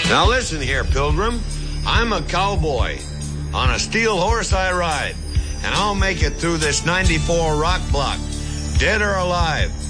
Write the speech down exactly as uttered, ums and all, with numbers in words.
Now listen here, Pilgrim. I'm a cowboy. On a steel horse I ride. And I'll make it through this ninety-four rock block, dead or alive.